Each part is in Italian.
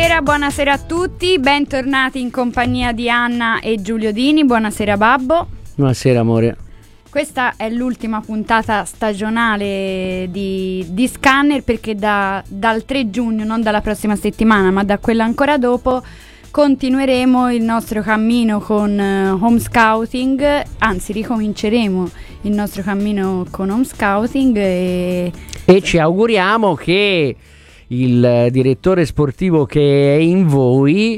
buonasera a tutti, bentornati in compagnia di Anna e Giulio Dini. Buonasera Babbo. Buonasera amore. Questa è l'ultima puntata stagionale di Scanner, perché dal 3 giugno, non dalla prossima settimana ma da quella ancora dopo, continueremo il nostro cammino con Home Scouting, anzi ricominceremo il nostro cammino con Home Scouting e ci auguriamo che il direttore sportivo che è in voi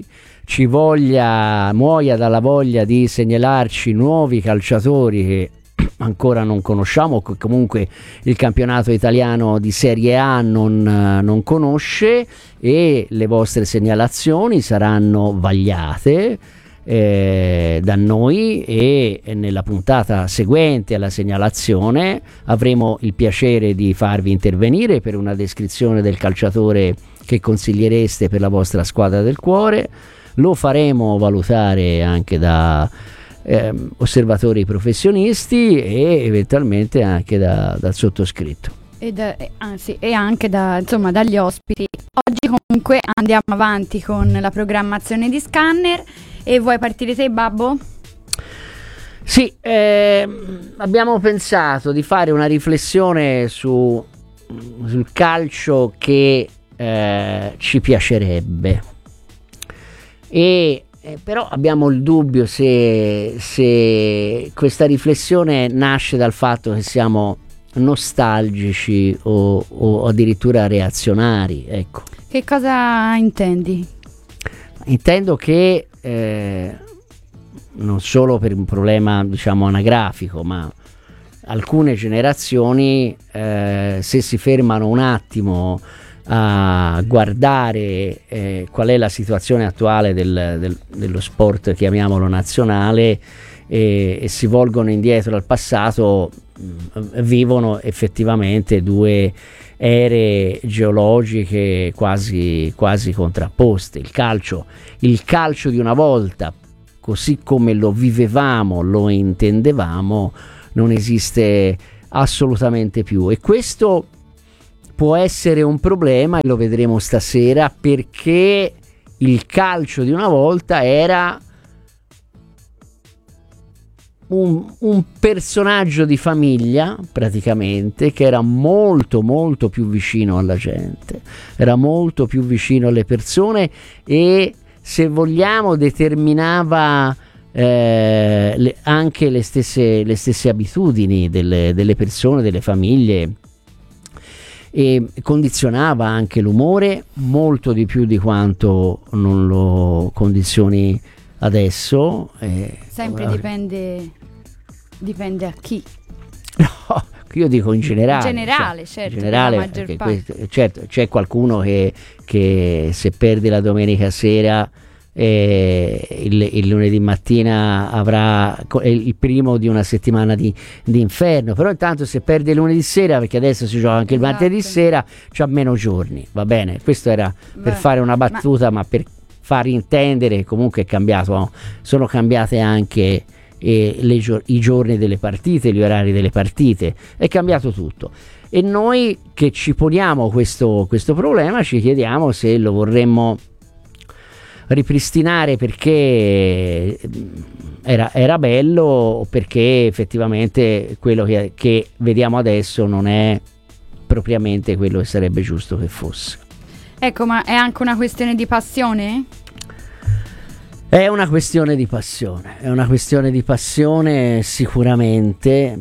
muoia dalla voglia di segnalarci nuovi calciatori che ancora non conosciamo, che comunque il campionato italiano di Serie A non conosce, e le vostre segnalazioni saranno vagliate da noi, e nella puntata seguente alla segnalazione avremo il piacere di farvi intervenire per una descrizione del calciatore che consigliereste per la vostra squadra del cuore. Lo faremo valutare anche da osservatori professionisti e eventualmente anche dal sottoscritto e anche dagli ospiti. Oggi comunque andiamo avanti con la programmazione di Scanner. E vuoi partire te, Babbo? Sì, abbiamo pensato di fare una riflessione sul calcio che ci piacerebbe, però abbiamo il dubbio se questa riflessione nasce dal fatto che siamo nostalgici o addirittura reazionari, ecco. Che cosa intendi? Intendo che non solo per un problema diciamo anagrafico, ma alcune generazioni se si fermano un attimo a guardare qual è la situazione attuale dello sport, chiamiamolo nazionale, e si volgono indietro al passato, vivono effettivamente due ere geologiche quasi contrapposte. Il calcio di una volta, così come lo vivevamo, lo intendevamo, non esiste assolutamente più, e questo può essere un problema, e lo vedremo stasera, perché il calcio di una volta era un personaggio di famiglia, praticamente, che era molto molto più vicino alla gente, era molto più vicino alle persone, e se vogliamo determinava anche le stesse abitudini delle persone, delle famiglie, e condizionava anche l'umore molto di più di quanto non lo condizioni adesso. Sempre dipende a chi. No, io dico in generale. Certo. In generale, certo, c'è qualcuno che se perde la domenica sera, il lunedì mattina avrà il primo di una settimana di inferno, però intanto se perde il lunedì sera, perché adesso si gioca anche il martedì sera, c'ha meno giorni, va bene. Questo era per fare una battuta, ma per far intendere che comunque è cambiato, sono cambiate anche i giorni delle partite, gli orari delle partite, è cambiato tutto, e noi che ci poniamo questo problema ci chiediamo se lo vorremmo ripristinare perché era bello, o perché effettivamente quello che vediamo adesso non è propriamente quello che sarebbe giusto che fosse. Ecco, ma è anche una questione di passione? È una questione di passione sicuramente,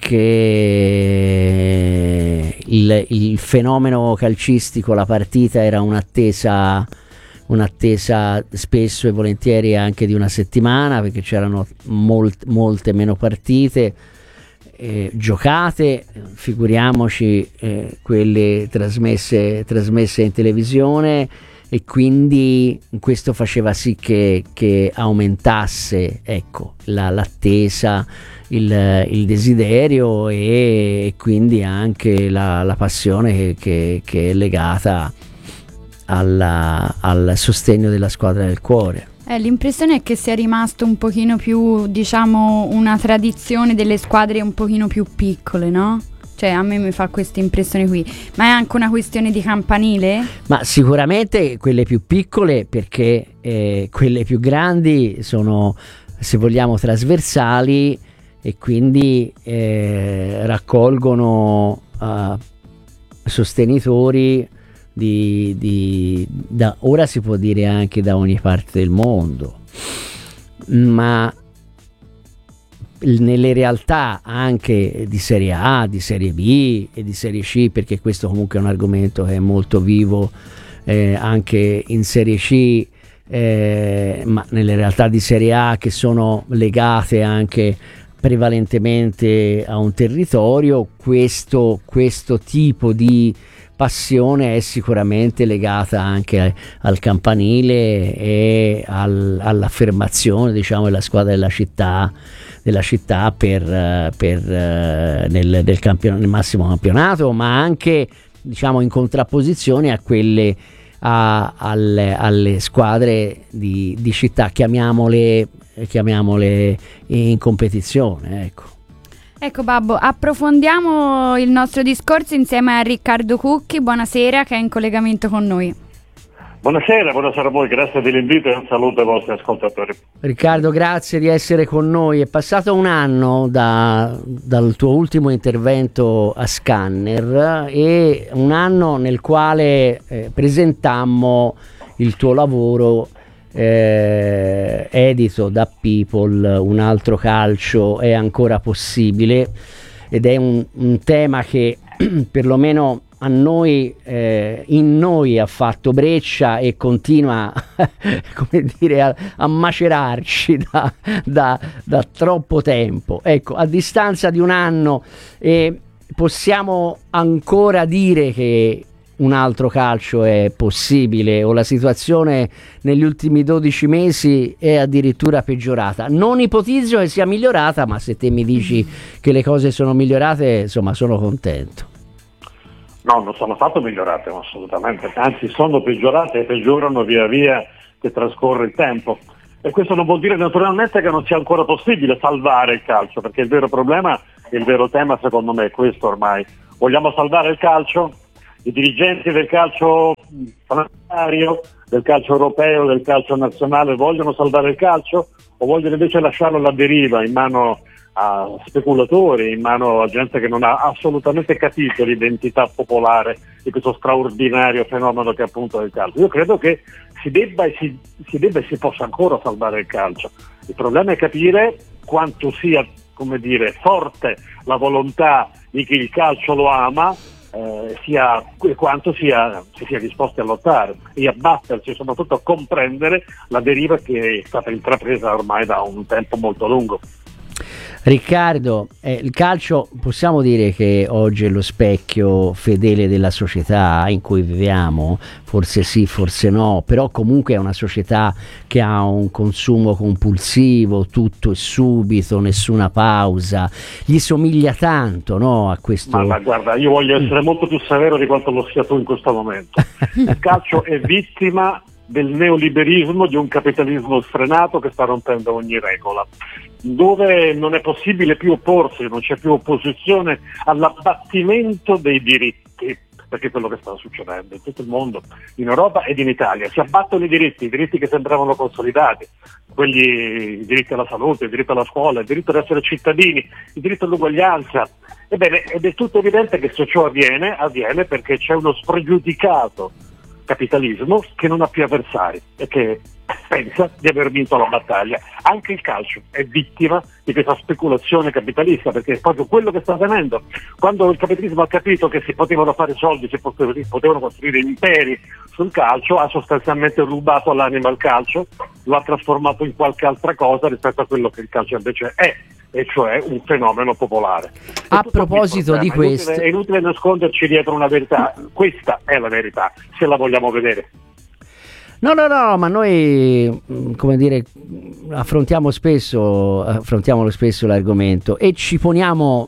perché il fenomeno calcistico, la partita, era un'attesa spesso e volentieri anche di una settimana, perché c'erano molte meno partite giocate, figuriamoci quelle trasmesse in televisione, e quindi questo faceva sì che aumentasse, ecco, l'attesa, il desiderio, e quindi anche la passione che è legata al sostegno della squadra del cuore. L'impressione è che sia rimasto un pochino più, diciamo, una tradizione delle squadre un pochino più piccole, no? Cioè, a me mi fa questa impressione qui. Ma è anche una questione di campanile? Ma sicuramente quelle più piccole, perché quelle più grandi sono, se vogliamo, trasversali e quindi raccolgono sostenitori ora si può dire anche da ogni parte del mondo, ma nelle realtà anche di Serie A, di Serie B e di Serie C, perché questo comunque è un argomento che è molto vivo anche in Serie C, ma nelle realtà di Serie A che sono legate anche prevalentemente a un territorio, questo tipo di passione è sicuramente legata anche al campanile e all'affermazione, diciamo, della squadra della città nel massimo campionato, ma anche, diciamo, in contrapposizione a quelle alle squadre di città, chiamiamole in competizione, ecco. Ecco Babbo, approfondiamo il nostro discorso insieme a Riccardo Cucchi, buonasera, che è in collegamento con noi. Buonasera a voi, grazie dell'invito e un saluto ai vostri ascoltatori. Riccardo, grazie di essere con noi. È passato un anno dal tuo ultimo intervento a Scanner e un anno nel quale presentammo il tuo lavoro edito da People, Un altro calcio è ancora possibile, ed è un tema che perlomeno a noi, in noi ha fatto breccia e continua come dire, a macerarci da troppo tempo. Ecco, a distanza di un anno possiamo ancora dire che un altro calcio è possibile, o la situazione negli ultimi 12 mesi è addirittura peggiorata? Non ipotizzo che sia migliorata, ma se te mi dici che le cose sono migliorate, insomma, sono contento. No, non sono affatto migliorate, assolutamente, anzi sono peggiorate e peggiorano via via che trascorre il tempo. E questo non vuol dire naturalmente che non sia ancora possibile salvare il calcio, perché il vero problema, il vero tema secondo me è questo ormai. Vogliamo salvare il calcio? I dirigenti del calcio planetario, del calcio europeo, del calcio nazionale vogliono salvare il calcio o vogliono invece lasciarlo alla deriva in mano a speculatori, in mano a gente che non ha assolutamente capito l'identità popolare di questo straordinario fenomeno che è appunto il calcio? Io credo che si debba e si possa ancora salvare il calcio. Il problema è capire quanto sia, come dire, forte la volontà di chi il calcio lo ama, quanto si sia disposti a lottare e a battersi, soprattutto a comprendere la deriva che è stata intrapresa ormai da un tempo molto lungo. Riccardo, il calcio possiamo dire che oggi è lo specchio fedele della società in cui viviamo? Forse sì, forse no, però comunque è una società che ha un consumo compulsivo, tutto e subito, nessuna pausa, gli somiglia tanto, no, a questo... Ma guarda, io voglio essere molto più severo di quanto lo sia tu in questo momento. Il calcio è vittima del neoliberismo, di un capitalismo sfrenato che sta rompendo ogni regola, dove non è possibile più opporsi, non c'è più opposizione all'abbattimento dei diritti, perché è quello che sta succedendo in tutto il mondo, in Europa ed in Italia. Si abbattono i diritti che sembravano consolidati, i diritti alla salute, il diritto alla scuola, il diritto ad essere cittadini, il diritto all'uguaglianza. Ebbene, ed è tutto evidente che se ciò avviene perché c'è uno spregiudicato capitalismo che non ha più avversari e che pensa di aver vinto la battaglia. Anche il calcio è vittima di questa speculazione capitalista, perché è proprio quello che sta avvenendo. Quando il capitalismo ha capito che si potevano fare soldi, si potevano costruire imperi sul calcio, ha sostanzialmente rubato l'anima al calcio, lo ha trasformato in qualche altra cosa rispetto a quello che il calcio invece è, e cioè un fenomeno popolare. A proposito di questo, è inutile nasconderci dietro una verità. Questa è la verità, se la vogliamo vedere. No, ma noi, come dire, affrontiamo spesso l'argomento e ci poniamo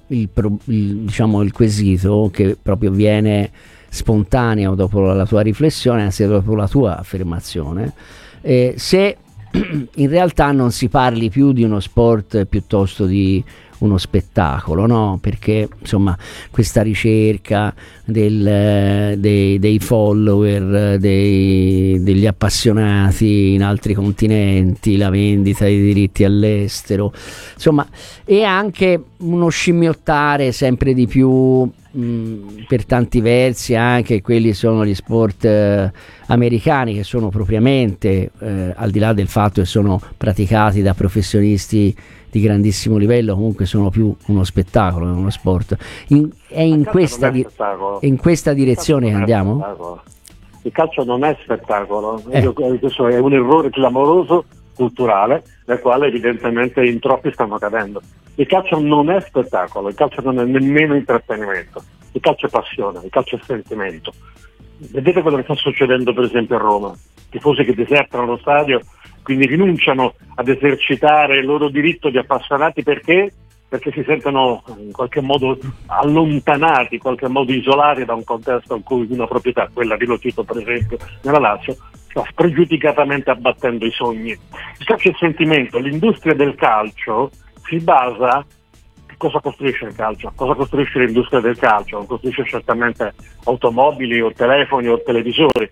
il quesito che proprio viene spontaneo dopo la tua riflessione, anzi dopo la tua affermazione, se in realtà non si parli più di uno sport piuttosto di uno spettacolo, no? Perché insomma questa ricerca dei follower, degli appassionati in altri continenti, la vendita dei diritti all'estero, insomma, e anche uno scimmiottare sempre di più per tanti versi anche quelli sono gli sport americani, che sono propriamente al di là del fatto che sono praticati da professionisti di grandissimo livello, comunque sono più uno spettacolo che uno sport. È in questa direzione che andiamo? Spettacolo. Il calcio non è spettacolo, questo è un errore clamoroso culturale nel quale evidentemente in troppi stanno cadendo. Il calcio non è spettacolo, il calcio non è nemmeno intrattenimento, il calcio è passione, il calcio è sentimento. Vedete quello che sta succedendo per esempio a Roma, tifosi che desertano lo stadio, quindi rinunciano ad esercitare il loro diritto di appassionati perché si sentono in qualche modo allontanati, in qualche modo isolati da un contesto in cui una proprietà, quella di Lotito per esempio nella Lazio, sta spregiudicatamente abbattendo i sogni. Il calcio è sentimento, l'industria del calcio si basa. Cosa costruisce il calcio? Cosa costruisce l'industria del calcio? Non costruisce certamente automobili o telefoni o televisori,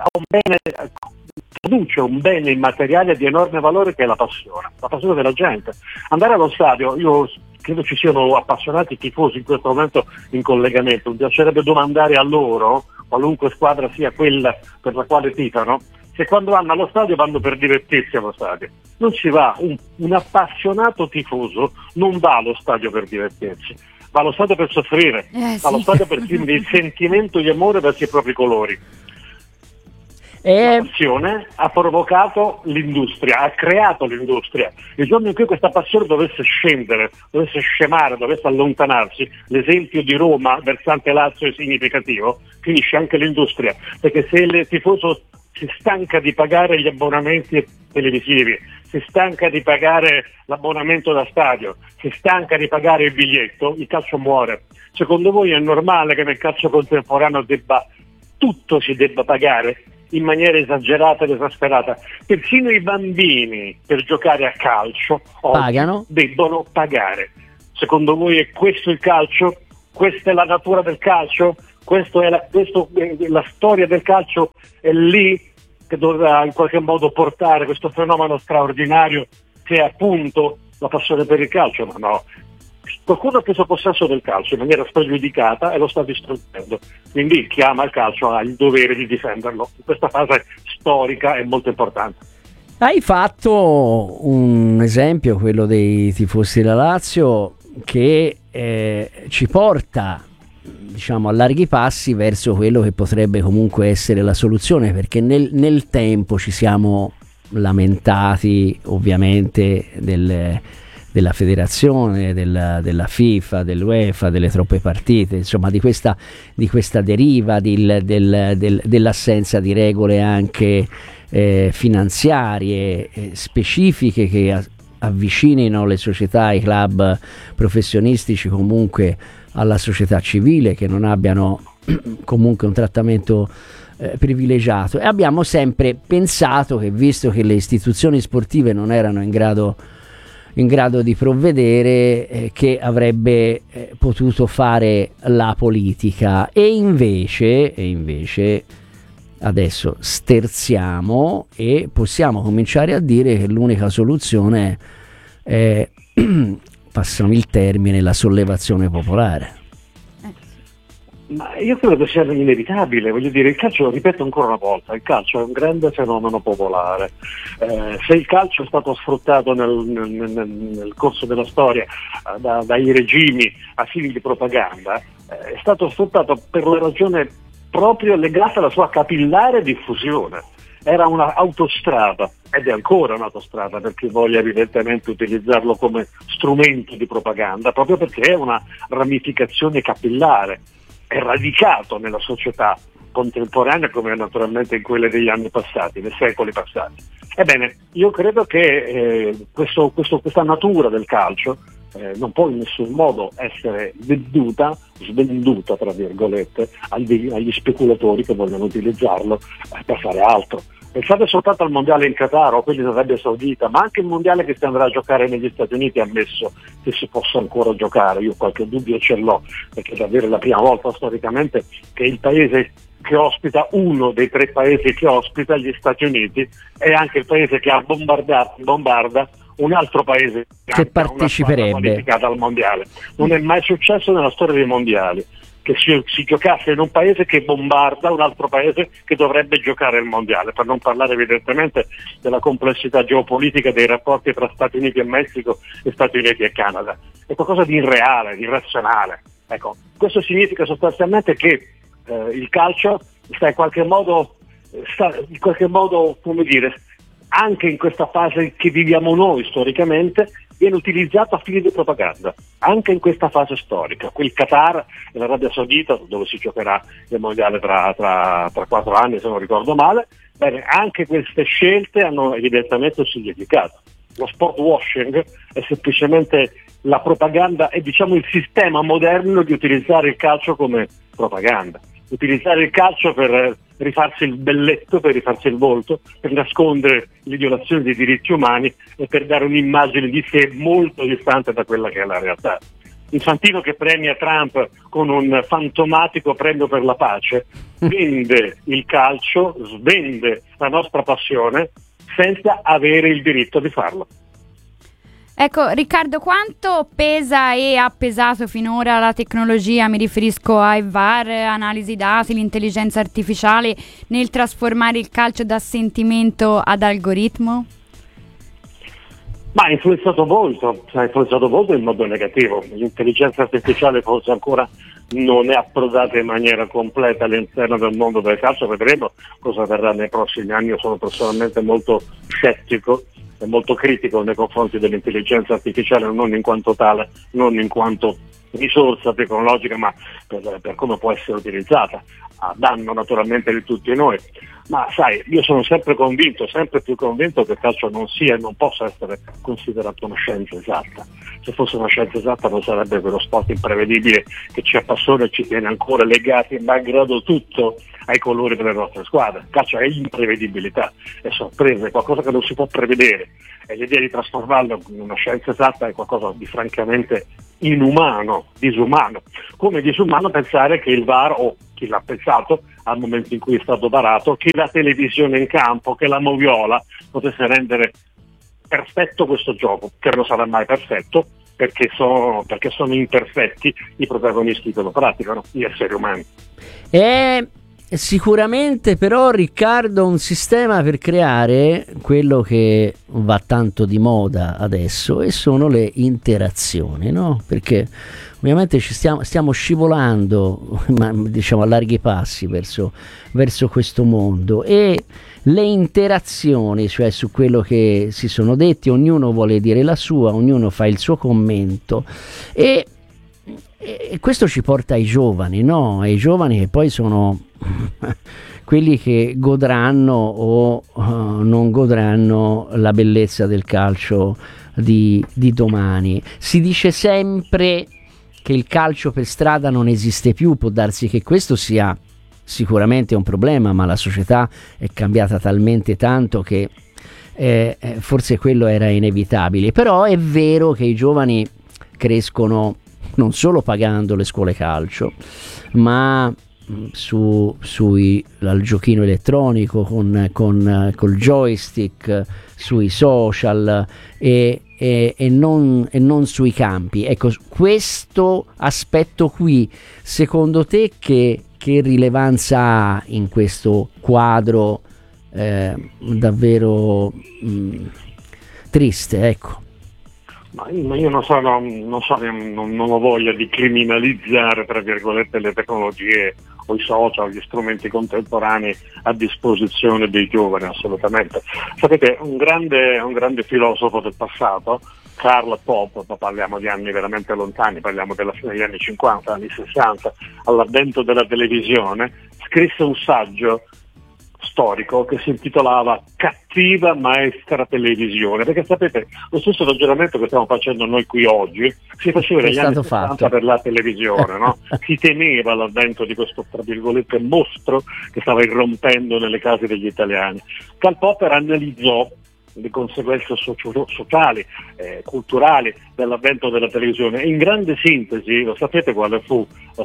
produce un bene immateriale di enorme valore che è la passione della gente. Andare allo stadio, io credo ci siano appassionati tifosi in questo momento in collegamento, mi piacerebbe domandare a loro, qualunque squadra sia quella per la quale tifano, se quando vanno allo stadio vanno per divertirsi allo stadio. Non ci va, un appassionato tifoso non va allo stadio per divertirsi, va allo stadio per soffrire, va allo stadio per esprimere il sentimento di amore verso i propri colori. La passione ha provocato l'industria, ha creato l'industria. Il giorno in cui questa passione dovesse scendere, dovesse scemare, dovesse allontanarsi, l'esempio di Roma versante Lazio è significativo, finisce anche l'industria, perché se il tifoso si stanca di pagare gli abbonamenti televisivi, si stanca di pagare l'abbonamento da stadio, si stanca di pagare il biglietto, il calcio muore. Secondo voi è normale che nel calcio contemporaneo tutto si debba pagare in maniera esagerata ed esasperata? Persino i bambini per giocare a calcio pagano, debbono pagare. Secondo voi è questo il calcio? Questa è la natura del calcio? Questa è la storia del calcio? È lì che dovrà in qualche modo portare questo fenomeno straordinario che è appunto la passione per il calcio? Ma no, qualcuno ha preso possesso del calcio in maniera spregiudicata e lo sta distruggendo, quindi chi ama il calcio ha il dovere di difenderlo. In questa fase storica è molto importante. Hai fatto un esempio, quello dei tifosi della Lazio, che ci porta, diciamo, a larghi passi verso quello che potrebbe comunque essere la soluzione, perché nel tempo ci siamo lamentati ovviamente della federazione, della FIFA, dell'UEFA, delle troppe partite, insomma di questa deriva dell'assenza di regole anche finanziarie specifiche che avvicinino le società, i club professionistici comunque alla società civile, che non abbiano comunque un trattamento privilegiato. E abbiamo sempre pensato che, visto che le istituzioni sportive non erano in grado di provvedere, che avrebbe potuto fare la politica, e invece adesso sterziamo e possiamo cominciare a dire che l'unica soluzione è, passami il termine, la sollevazione popolare. Ma io credo che sia inevitabile, voglio dire, il calcio, ripeto ancora una volta, il calcio è un grande fenomeno popolare. Se il calcio è stato sfruttato nel corso della storia dai regimi a fini di propaganda, è stato sfruttato per la ragione proprio legata alla sua capillare diffusione. Era un'autostrada, ed è ancora un'autostrada per chi voglia evidentemente utilizzarlo come strumento di propaganda, proprio perché è una ramificazione capillare. È radicato nella società contemporanea come naturalmente in quelle degli anni passati, nei secoli passati. Ebbene, io credo che questa natura del calcio non può in nessun modo essere svenduta tra virgolette agli speculatori che vogliono utilizzarlo per fare altro. Pensate soltanto al mondiale in Qatar o quelli dell'Arabia Saudita, ma anche il mondiale che si andrà a giocare negli Stati Uniti, ammesso che si possa ancora giocare. Io qualche dubbio ce l'ho, perché davvero è la prima volta storicamente che il paese che ospita, uno dei 3 paesi che ospita, gli Stati Uniti, è anche il paese che bombarda un altro paese che parteciperebbe qualificata al mondiale. Non è mai successo nella storia dei mondiali che si giocasse in un paese che bombarda un altro paese che dovrebbe giocare il mondiale, per non parlare evidentemente della complessità geopolitica dei rapporti tra Stati Uniti e Messico e Stati Uniti e Canada. È qualcosa di irreale, di irrazionale. Ecco, questo significa sostanzialmente che il calcio sta in qualche modo, come dire, anche in questa fase che viviamo noi storicamente, viene utilizzato a fini di propaganda, anche in questa fase storica. Qui il Qatar e l'Arabia Saudita, dove si giocherà il mondiale tra 4 anni, se non ricordo male, bene, anche queste scelte hanno evidentemente un significato. Lo sport washing è semplicemente la propaganda, è diciamo il sistema moderno di utilizzare il calcio come propaganda. Utilizzare il calcio per rifarsi il belletto, per rifarsi il volto, per nascondere le violazioni dei diritti umani e per dare un'immagine di sé molto distante da quella che è la realtà. Infantino, che premia Trump con un fantomatico premio per la pace, vende il calcio, svende la nostra passione senza avere il diritto di farlo. Ecco, Riccardo, quanto pesa e ha pesato finora la tecnologia, mi riferisco ai VAR, analisi dati, l'intelligenza artificiale, nel trasformare il calcio da sentimento ad algoritmo? Ma ha influenzato molto in modo negativo. L'intelligenza artificiale forse ancora non è approdata in maniera completa all'interno del mondo del calcio, vedremo cosa avverrà nei prossimi anni. Io sono personalmente molto scettico e molto critico nei confronti dell'intelligenza artificiale, non in quanto tale, non in quanto risorsa tecnologica, ma per come può essere utilizzata, a danno naturalmente di tutti noi. Ma sai, io sono sempre più convinto che il calcio non sia e non possa essere considerato una scienza esatta. Se fosse una scienza esatta non sarebbe quello sport imprevedibile che ci appassiona e ci tiene ancora legati, malgrado tutto, ai colori delle nostre squadre. Il calcio è imprevedibilità, è sorpresa, è qualcosa che non si può prevedere, e l'idea di trasformarlo in una scienza esatta è qualcosa di francamente inumano, disumano. Come disumano pensare che il VAR, o chi l'ha pensato al momento in cui è stato varato, che la televisione in campo, che la moviola potesse rendere perfetto questo gioco, che non sarà mai perfetto perché sono imperfetti i protagonisti che lo praticano, gli esseri umani. Sicuramente però, Riccardo, un sistema per creare quello che va tanto di moda adesso, e sono le interazioni, no? Perché ovviamente stiamo scivolando, ma diciamo a larghi passi verso questo mondo, e le interazioni, cioè su quello che si sono detti, ognuno vuole dire la sua, ognuno fa il suo commento, e questo ci porta ai giovani, no? Ai giovani che poi sono quelli che godranno o non godranno la bellezza del calcio di domani. Si dice sempre che il calcio per strada non esiste più, può darsi che questo sia sicuramente un problema, ma la società è cambiata talmente tanto che forse quello era inevitabile. Però è vero che i giovani crescono non solo pagando le scuole calcio, ma al giochino elettronico, col joystick, sui social e non sui campi. Ecco, questo aspetto qui, secondo te che rilevanza ha in questo quadro davvero triste, ecco? Ma io non ho voglia di criminalizzare, tra virgolette, le tecnologie o i social, gli strumenti contemporanei a disposizione dei giovani, assolutamente. Sapete, un grande filosofo del passato, Karl Popper, ma parliamo di anni veramente lontani, parliamo della fine degli anni 50, anni 60, all'avvento della televisione, scrisse un saggio storico che si intitolava Cattiva maestra televisione, perché sapete, lo stesso ragionamento che stiamo facendo noi qui oggi si faceva negli anni 60 per la televisione, no? Si temeva l'avvento di questo, tra virgolette, mostro che stava irrompendo nelle case degli italiani. Karl Popper analizzò le conseguenze sociali, culturali dell'avvento della televisione. In grande sintesi, lo sapete quale fu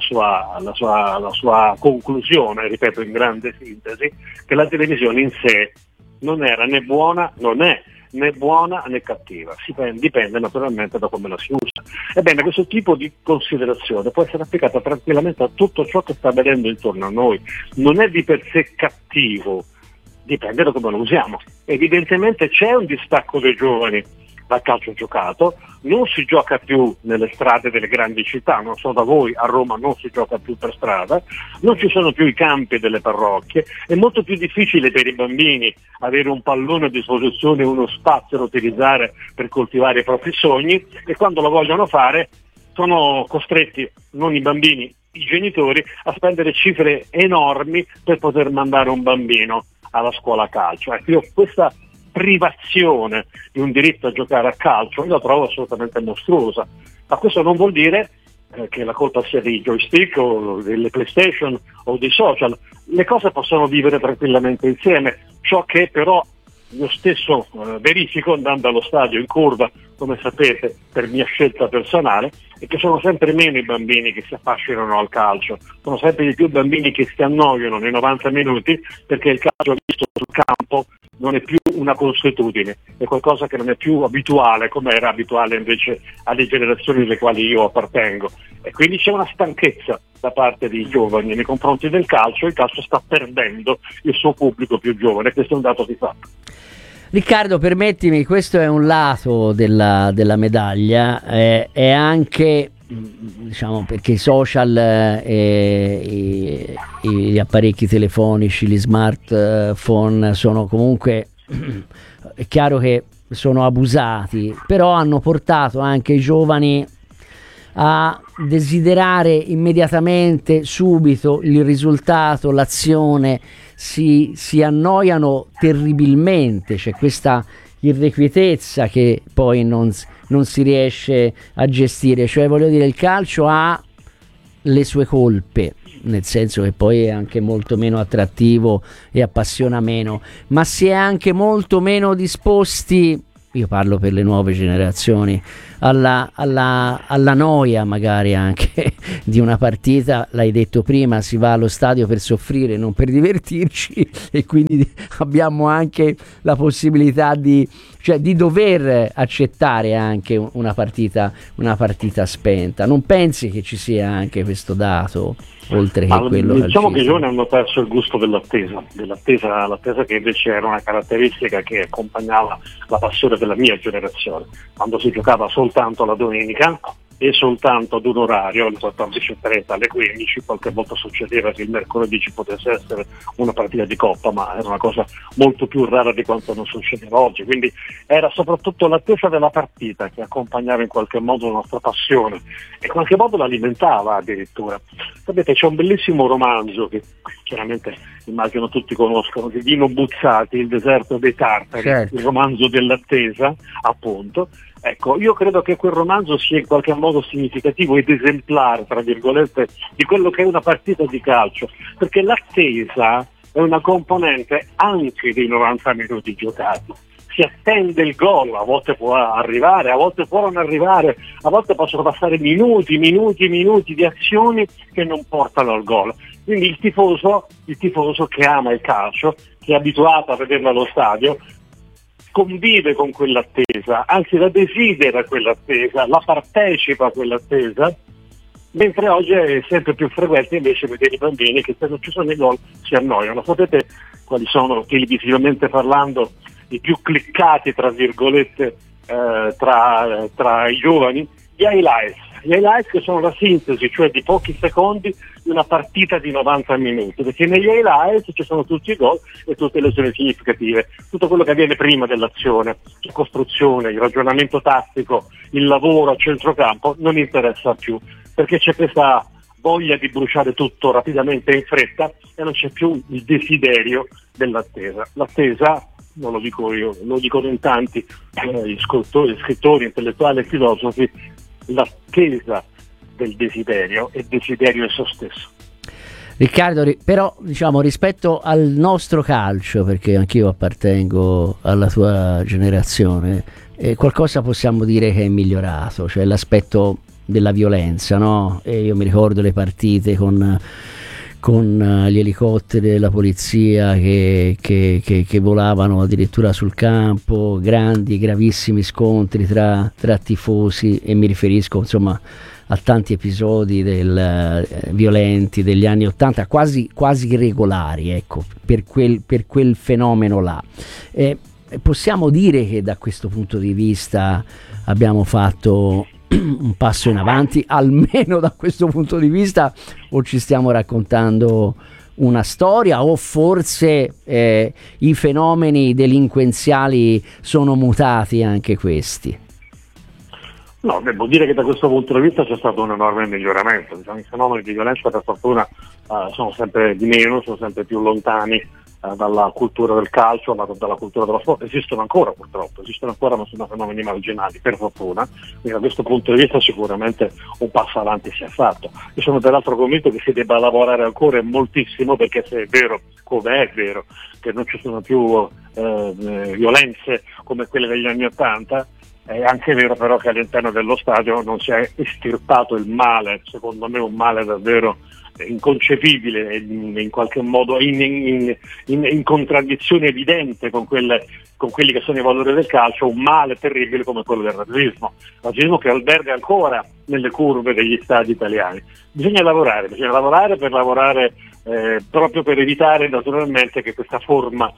la sua conclusione, ripeto, in grande sintesi, che la televisione in sé non era né buona, non è né buona né cattiva, dipende naturalmente da come la si usa. Ebbene, questo tipo di considerazione può essere applicata tranquillamente a tutto ciò che sta avvenendo intorno a noi. Non è di per sé cattivo, dipende da come lo usiamo. Evidentemente c'è un distacco dei giovani dal calcio giocato, non si gioca più nelle strade delle grandi città, non so da voi, a Roma non si gioca più per strada, non ci sono più i campi delle parrocchie, è molto più difficile per i bambini avere un pallone a disposizione, uno spazio da utilizzare per coltivare i propri sogni, e quando lo vogliono fare sono costretti, non i bambini, i genitori, a spendere cifre enormi per poter mandare un bambino alla scuola calcio. Io questa privazione di un diritto a giocare a calcio io la trovo assolutamente mostruosa, ma questo non vuol dire che la colpa sia dei joystick o delle PlayStation o dei social. Le cose possono vivere tranquillamente insieme. Ciò che però io stesso verifico andando allo stadio in curva, come sapete, per mia scelta personale, è che sono sempre meno i bambini che si affascinano al calcio, sono sempre di più bambini che si annoiano nei 90 minuti, perché il calcio visto sul campo non è più una consuetudine, è qualcosa che non è più abituale come era abituale invece alle generazioni alle quali io appartengo, e quindi c'è una stanchezza da parte dei giovani nei confronti del calcio. Il calcio sta perdendo il suo pubblico più giovane, questo è un dato di fatto. Riccardo, permettimi, questo è un lato della medaglia, è anche, diciamo, perché i social, gli apparecchi telefonici, gli smartphone sono comunque, è chiaro che sono abusati, però hanno portato anche i giovani a desiderare immediatamente, subito, il risultato, l'azione, si annoiano terribilmente, c'è questa irrequietezza che poi non si riesce a gestire, cioè voglio dire, il calcio ha le sue colpe, nel senso che poi è anche molto meno attrattivo e appassiona meno, ma si è anche molto meno disposti, io parlo per le nuove generazioni, alla noia magari anche di una partita. L'hai detto prima, si va allo stadio per soffrire, non per divertirci, e quindi abbiamo anche la possibilità di dover accettare anche una partita spenta. Non pensi che ci sia anche questo dato, oltre che quello diciamo che i giovani hanno perso il gusto l'attesa che invece era una caratteristica che accompagnava la passione della mia generazione, quando si giocava soltanto la domenica e soltanto ad un orario, alle 14:30, alle 15, qualche volta succedeva che il mercoledì ci potesse essere una partita di coppa, ma era una cosa molto più rara di quanto non succedeva oggi, quindi era soprattutto l'attesa della partita che accompagnava in qualche modo la nostra passione e in qualche modo l'alimentava addirittura. Sapete, c'è un bellissimo romanzo che chiaramente immagino tutti conoscono, di Dino Buzzati, Il deserto dei tartari, certo. Il romanzo dell'attesa, appunto. Ecco, io credo che quel romanzo sia in qualche modo significativo ed esemplare, tra virgolette, di quello che è una partita di calcio, perché l'attesa è una componente anche dei 90 minuti giocati. Si attende il gol, a volte può arrivare, a volte può non arrivare, a volte possono passare minuti di azioni che non portano al gol. Quindi il tifoso che ama il calcio, che è abituato a vederlo allo stadio, convive con quell'attesa, anzi la desidera quell'attesa, la partecipa a quell'attesa, mentre oggi è sempre più frequente invece vedere i bambini che se non ci sono i gol si annoiano. Sapete quali sono, televisivamente parlando, i più cliccati, tra virgolette, tra i giovani? Gli highlights che sono la sintesi, cioè di pochi secondi di una partita di 90 minuti, perché negli highlights ci sono tutti i gol e tutte le azioni significative, tutto quello che avviene prima dell'azione, la costruzione, il ragionamento tattico, il lavoro a centrocampo non interessa più, perché c'è questa voglia di bruciare tutto rapidamente e in fretta, e non c'è più il desiderio dell'attesa. L'attesa, non lo dico io, lo dicono in tanti scrittori, intellettuali e filosofi, l'attesa del desiderio è desiderio esso stesso. Riccardo, però diciamo rispetto al nostro calcio, perché anch'io appartengo alla tua generazione, qualcosa possiamo dire che è migliorato, cioè l'aspetto della violenza, no? E io mi ricordo le partite con gli elicotteri della polizia che volavano addirittura sul campo, gravissimi scontri tra tifosi, e mi riferisco insomma a tanti episodi violenti degli anni '80, quasi irregolari, ecco, per quel fenomeno là. Possiamo dire che da questo punto di vista abbiamo fatto un passo in avanti, almeno da questo punto di vista, o ci stiamo raccontando una storia, o forse i fenomeni delinquenziali sono mutati anche questi? No, devo dire che da questo punto di vista c'è stato un enorme miglioramento. Diciamo, i fenomeni di violenza per fortuna sono sempre di meno, sono sempre più lontani dalla cultura del calcio, dalla cultura dello sport. Esistono ancora, purtroppo, ma sono fenomeni marginali, per fortuna. Quindi da questo punto di vista sicuramente un passo avanti si è fatto. Io sono peraltro convinto che si debba lavorare ancora moltissimo, perché se è vero, come è vero, che non ci sono più violenze come quelle degli anni '80, è anche vero però che all'interno dello stadio non si è estirpato il male, secondo me un male davvero inconcepibile e in qualche modo in contraddizione evidente con quelli che sono i valori del calcio, un male terribile come quello del razzismo che alberga ancora nelle curve degli stadi italiani. Bisogna lavorare proprio per evitare naturalmente che questa forma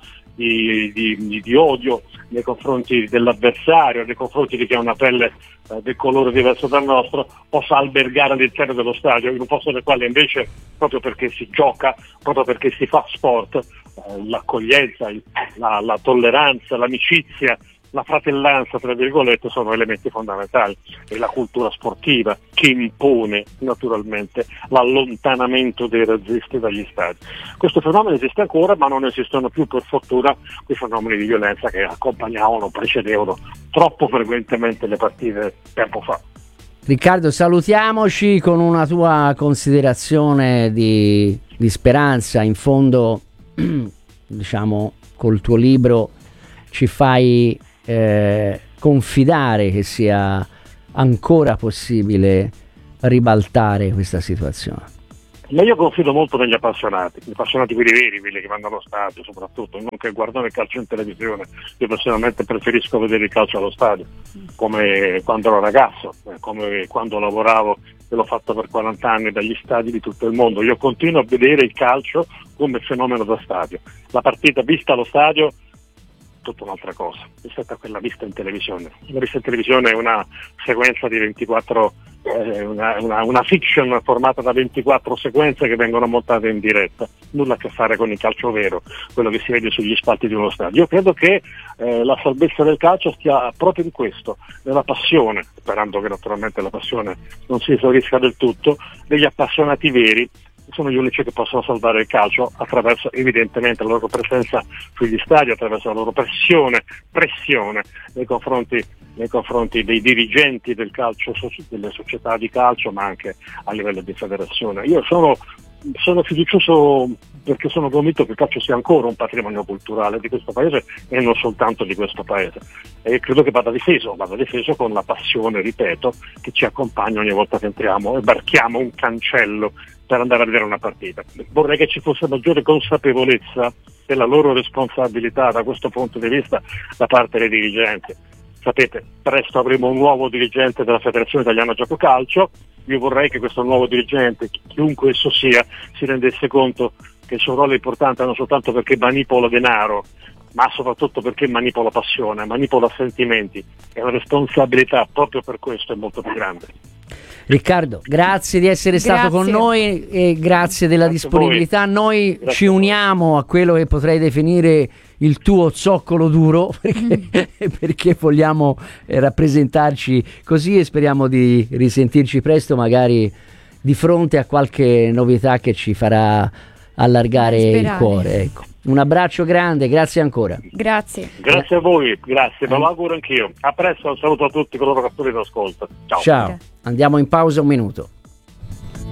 di odio nei confronti dell'avversario, nei confronti di chi ha una pelle del colore diverso dal nostro, possa albergare all'interno dello stadio, in un posto nel quale invece, proprio perché si gioca, proprio perché si fa sport, l'accoglienza, la tolleranza, l'amicizia, la fratellanza, tra virgolette, sono elementi fondamentali. E la cultura sportiva che impone naturalmente l'allontanamento dei razzisti dagli stadi. Questo fenomeno esiste ancora, ma non esistono più, per fortuna, quei fenomeni di violenza che accompagnavano, precedevano troppo frequentemente le partite tempo fa. Riccardo, salutiamoci con una tua considerazione di speranza. In fondo, diciamo, col tuo libro ci fai confidare che sia ancora possibile ribaltare questa situazione. Ma io confido molto negli appassionati quelli veri, quelli che vanno allo stadio soprattutto, non che guardano il calcio in televisione. Io personalmente preferisco vedere il calcio allo stadio, come quando ero ragazzo, come quando lavoravo, e l'ho fatto per 40 anni, dagli stadi di tutto il mondo. Io continuo a vedere il calcio come fenomeno da stadio. La partita vista allo stadio tutta un'altra cosa rispetto a quella vista in televisione. La vista in televisione è una sequenza di 24, una fiction formata da 24 sequenze che vengono montate in diretta, nulla a che fare con il calcio vero, quello che si vede sugli spalti di uno stadio. Io credo che la salvezza del calcio stia proprio in questo, nella passione, sperando che naturalmente la passione non si esaurisca del tutto, degli appassionati veri. Sono gli unici che possono salvare il calcio attraverso evidentemente la loro presenza sugli stadi, attraverso la loro pressione nei confronti dei dirigenti del calcio, delle società di calcio, ma anche a livello di federazione. Io sono fiducioso perché sono convinto che il calcio sia ancora un patrimonio culturale di questo paese e non soltanto di questo paese, e credo che vada difeso con la passione, ripeto, che ci accompagna ogni volta che entriamo e varchiamo un cancello per andare a vedere una partita. Vorrei che ci fosse maggiore consapevolezza della loro responsabilità da questo punto di vista da parte dei dirigenti. Sapete, presto avremo un nuovo dirigente della Federazione Italiana Gioco Calcio. Io vorrei che questo nuovo dirigente, chiunque esso sia, si rendesse conto che il suo ruolo è importante non soltanto perché manipola denaro, ma soprattutto perché manipola passione, manipola sentimenti, e la responsabilità proprio per questo è molto più grande. Riccardo, grazie di essere stato con noi e grazie della disponibilità. Noi ci uniamo a quello che potrei definire il tuo zoccolo duro, perché vogliamo rappresentarci così, e speriamo di risentirci presto, magari di fronte a qualche novità che ci farà allargare il cuore. Ecco. Un abbraccio grande, grazie ancora. Grazie. Grazie a voi, grazie, me lo auguro anch'io. A presto, un saluto a tutti coloro che sono in ascolto. Ciao. Ciao, andiamo in pausa un minuto.